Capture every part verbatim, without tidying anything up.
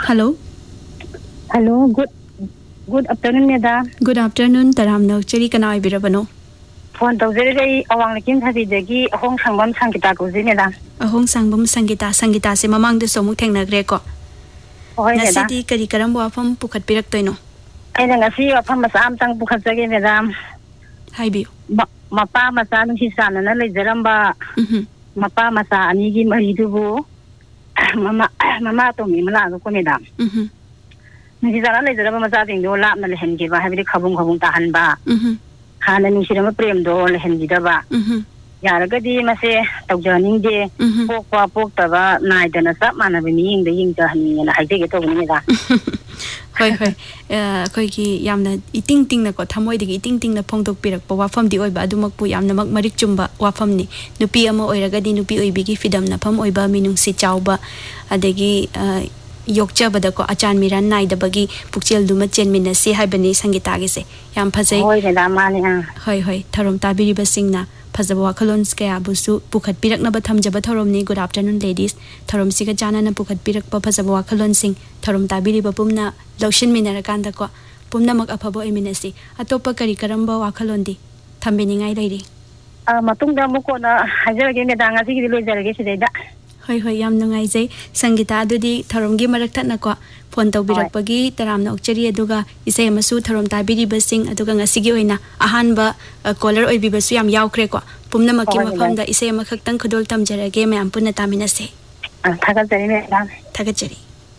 Hello. Hello. Good good afternoon, madam. Good afternoon. Taram no cheri kana ibirabano. Phone tawjere dai awang lekin thabi dagi ahong sangbam sangita ko ji madam. Ahong sangbam sangita sangita se mamang de somuk thengnagre ko. Hoy madam. Ngasi di kari karam wafam pukhat pirak toino. Ai na ngasi wafam masa am tang pukhat jage madam. Haibi. Mapa masa nung si sana na lejaramba. Mhm. Mapa masa ani gi mari dubu. Mama mama to mi mala ko madam. Mhm. Nung si sana lejaramba masa ding do lap na lehen gi ba habi khabung khabung tahan ba. Mhm. Hana nung si rama prem do lehen gi da ba. Mhm. Yaragadi mase tawjaning de pokwa poktaba naidana sap mana be mi ingda ingda hani na haide ge to ni da. Hoi hoi khoi ki yamna iting ting na ko thamoi de iting ting na phongdok pirak pa wafam di oiba adumak pu yamna mak marik chumba wafam ni nupi ama oiraga di nupi oibi gi fidam na pham oiba minung si chawba adegi yokcha bada ko achan miran nai da bagi pukchel duma chen minna si haibani sangita ge se yam phajai hoi da mani a hoi hoi tharom tabiri ba singna phajaba wakhalon kaya busu pukhat pirak na ba thamjaba thorom ni good afternoon ladies thorom siga jana na pukhat pirak pa phajaba wakhalon sing thorom tabiri ba pumna laushin minara kanda ko pumna mak afabo eminasi atopa kari karamba wakhalon di thambini ngai leiri a matung da muko na hajarage me danga sigi lo jarage sidaida hoi hoi yam nungai jai sangita adudi thorom gi marak thatna ko phone tawbirak pagi taramna okchari aduga isai amasu thorom tabiri ba sing aduga ngasigi oina ahanba caller oibi basu yam yaukre ko pumna makki mafam da isai amakak tang khudol tamjarage me am punna taminase thagat jari me dam thagat jari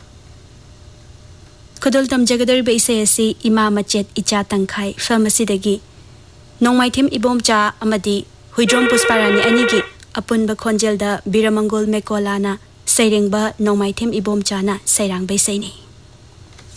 khudol tamjagadar ba isai asi ima machet icha tangkhai pharmacy dagi nongmai them ibomcha amadi huidrom pusparani anigi apunba khonjel da biramangol mekolana sairengba nongmai them ibomcha na sairang bai saini